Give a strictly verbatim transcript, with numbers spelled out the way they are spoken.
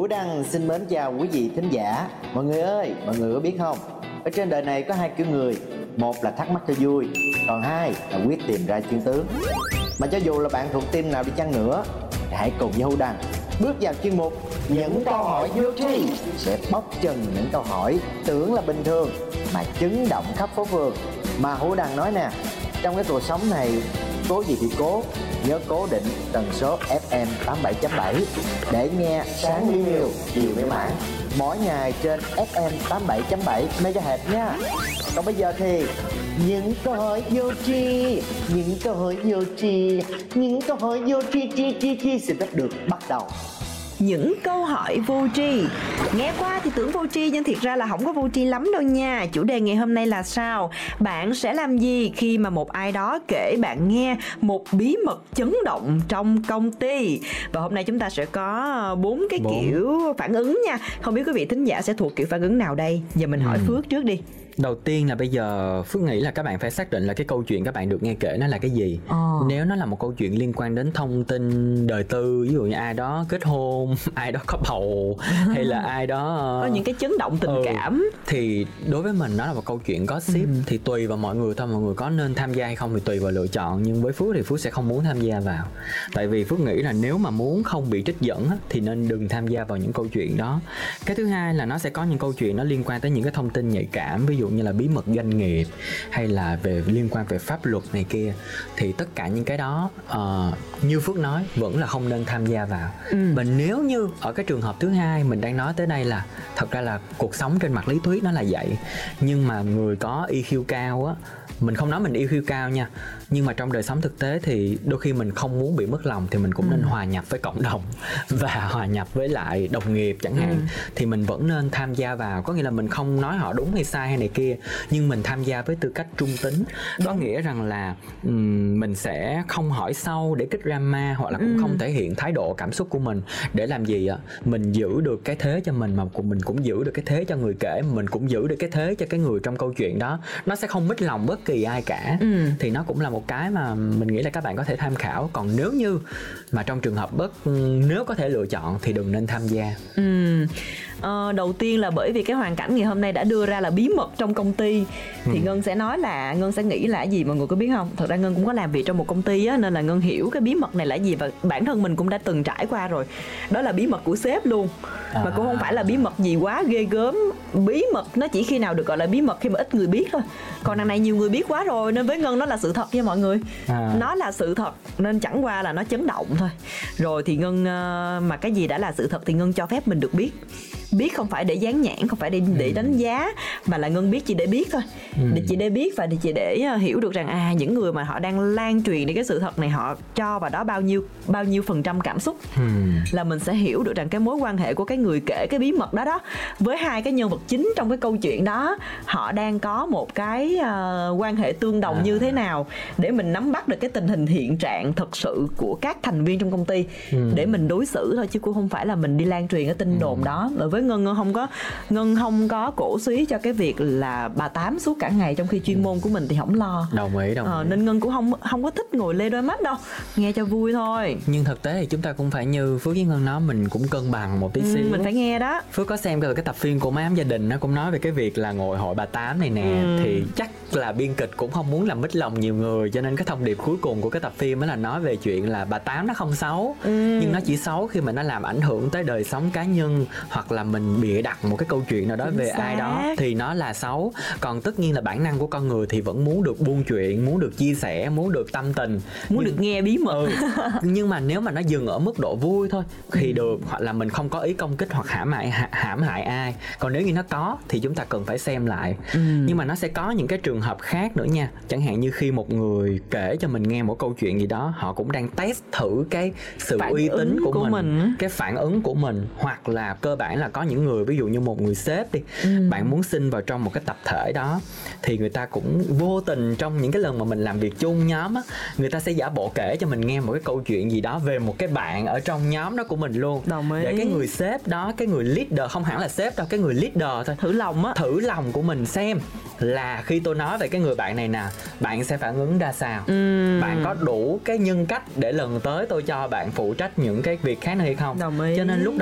Hữu Đăng xin mến chào quý vị thính giả. Mọi người ơi, mọi người có biết không? Ở trên đời này có hai kiểu người. Một là thắc mắc cho vui, còn hai là quyết tìm ra chân tướng. Mà cho dù là bạn thuộc team nào đi chăng nữa, thì hãy cùng với Hữu Đăng bước vào chuyên mục Những câu hỏi vô tri, sẽ bóc trần những câu hỏi tưởng là bình thường mà chấn động khắp phố phường. Mà Hữu Đăng nói nè, trong cái cuộc sống này cố gì thì cố, nhớ cố định tần số ép em tám mươi bảy chấm bảy để nghe sáng yêu nhiều, chiều mê mãn mỗi ngày trên ép em tám mươi bảy chấm bảy MHz nha. Còn bây giờ thì những câu hỏi vô tri, những câu hỏi vô tri, những câu hỏi vô tri tri tri tri sẽ được bắt đầu. Những câu hỏi vô tri. Nghe qua thì tưởng vô tri nhưng thiệt ra là không có vô tri lắm đâu nha. Chủ đề ngày hôm nay là sao? Bạn sẽ làm gì khi mà một ai đó kể bạn nghe một bí mật chấn động trong công ty? Và hôm nay chúng ta sẽ có bốn cái bốn. kiểu phản ứng nha. Không biết quý vị thính giả sẽ thuộc kiểu phản ứng nào đây? Giờ mình hỏi ừ. Phước trước đi. Đầu tiên là bây giờ Phước nghĩ là các bạn phải xác định là cái câu chuyện các bạn được nghe kể nó là cái gì. ờ. Nếu nó là một câu chuyện liên quan đến thông tin đời tư, ví dụ như ai đó kết hôn, ai đó có bầu, hay là ai đó có những cái chấn động tình ừ. cảm, thì đối với mình nó là một câu chuyện gossip. ừ. Thì tùy vào mọi người thôi, mọi người có nên tham gia hay không thì tùy vào lựa chọn. Nhưng với Phước thì Phước sẽ không muốn tham gia vào. Tại vì Phước nghĩ là nếu mà muốn không bị trích dẫn thì nên đừng tham gia vào những câu chuyện đó. Cái thứ hai là nó sẽ có những câu chuyện nó liên quan tới những cái thông tin nhạy cảm, ví dụ như là bí mật doanh nghiệp hay là về liên quan về pháp luật này kia. Thì tất cả những cái đó uh, như Phước nói vẫn là không nên tham gia vào. ừ. Mà nếu như ở cái trường hợp thứ hai mình đang nói tới đây là thật ra là cuộc sống trên mặt lý thuyết nó là vậy, nhưng mà người có i kiu cao á, mình không nói mình i kiu cao nha, nhưng mà trong đời sống thực tế thì đôi khi mình không muốn bị mất lòng thì mình cũng ừ. nên hòa nhập với cộng đồng và hòa nhập với lại đồng nghiệp chẳng hạn. ừ. Thì mình vẫn nên tham gia vào, có nghĩa là mình không nói họ đúng hay sai hay này kia, nhưng mình tham gia với tư cách trung tính. Có nghĩa rằng là um, mình sẽ không hỏi sâu để kích drama, hoặc là cũng ừ. không thể hiện thái độ cảm xúc của mình. Để làm gì ạ? Mình giữ được cái thế cho mình, mà mình cũng giữ được cái thế cho người kể, mình cũng giữ được cái thế cho cái người trong câu chuyện đó. Nó sẽ không mít lòng bất kỳ ai cả. ừ. Thì nó cũng là một cái mà mình nghĩ là các bạn có thể tham khảo. Còn nếu như mà trong trường hợp bất nếu có thể lựa chọn thì đừng nên tham gia. ừ. Ờ, đầu tiên là bởi vì cái hoàn cảnh ngày hôm nay đã đưa ra là bí mật trong công ty, thì ừ. Ngân sẽ nói là Ngân sẽ nghĩ là gì, mọi người có biết không? Thật ra Ngân cũng có làm việc trong một công ty á, nên là Ngân hiểu cái bí mật này là gì, và bản thân mình cũng đã từng trải qua rồi. Đó là bí mật của sếp luôn, à. Mà cũng không phải là bí mật gì quá ghê gớm. Bí mật nó chỉ khi nào được gọi là bí mật khi mà ít người biết thôi. Còn đằng này nhiều người biết quá rồi, nên với Ngân nó là sự thật nha mọi người. à. Nó là sự thật nên chẳng qua là nó chấn động thôi. Rồi thì Ngân mà cái gì đã là sự thật thì Ngân cho phép mình được biết. Biết không phải để dán nhãn, không phải để, để đánh giá, mà là Ngân biết chỉ để biết thôi. ừ. Để chỉ để biết và để chỉ để hiểu được rằng à những người mà họ đang lan truyền đi cái sự thật này, họ cho vào đó bao nhiêu bao nhiêu phần trăm cảm xúc. ừ. Là mình sẽ hiểu được rằng cái mối quan hệ của cái người kể cái bí mật đó đó với hai cái nhân vật chính trong cái câu chuyện đó, họ đang có một cái uh, quan hệ tương đồng à. như thế nào, để mình nắm bắt được cái tình hình hiện trạng thật sự của các thành viên trong công ty. ừ. Để mình đối xử thôi, chứ cũng không phải là mình đi lan truyền cái tin đồn ừ. đó. Và với Ngân, Ngân không có Ngân không có cổ suý cho cái việc là bà tám suốt cả ngày, trong khi chuyên môn của mình thì không lo. Đồng ý, đồng ờ, ý. Nên Ngân cũng không không có thích ngồi lê đôi mắt đâu, nghe cho vui thôi. Nhưng thực tế thì chúng ta cũng phải như Phước với Ngân nói, mình cũng cân bằng một tí ừ, xíu. Mình phải nghe đó. Phước có xem cái, cái tập phim của Má Ấm Gia Đình, nó cũng nói về cái việc là ngồi hội bà tám này nè. ừ. Thì chắc là biên kịch cũng không muốn làm mít lòng nhiều người, cho nên cái thông điệp cuối cùng của cái tập phim đó là nói về chuyện là bà tám nó không xấu, ừ. nhưng nó chỉ xấu khi mà nó làm ảnh hưởng tới đời sống cá nhân, hoặc là mình bịa đặt một cái câu chuyện nào đó về Xác. ai đó thì nó là xấu. Còn tất nhiên là bản năng của con người thì vẫn muốn được buôn chuyện, muốn được chia sẻ, muốn được tâm tình, muốn nhưng, được nghe bí mật. ừ. Nhưng mà nếu mà nó dừng ở mức độ vui thôi thì ừ. được, hoặc là mình không có ý công kích hoặc hãm hại hãm hại ai. Còn nếu như nó có thì chúng ta cần phải xem lại. ừ. Nhưng mà nó sẽ có những cái trường hợp khác nữa nha. Chẳng hạn như khi một người kể cho mình nghe một câu chuyện gì đó, họ cũng đang test thử cái sự phản uy tín của, của mình, mình cái phản ứng của mình. Hoặc là cơ bản là có những người, ví dụ như một người sếp đi, ừ. bạn muốn xin vào trong một cái tập thể đó, thì người ta cũng vô tình trong những cái lần mà mình làm việc chung nhóm á, người ta sẽ giả bộ kể cho mình nghe một cái câu chuyện gì đó về một cái bạn ở trong nhóm đó của mình luôn. Để cái người sếp đó, cái người leader, không hẳn là sếp đâu, cái người leader thôi, thử lòng á, thử lòng của mình xem là khi tôi nói về cái người bạn này nè, bạn sẽ phản ứng ra sao. ừ. Bạn có đủ cái nhân cách để lần tới tôi cho bạn phụ trách những cái việc khác nữa hay không. Đồng ý. Cho nên lúc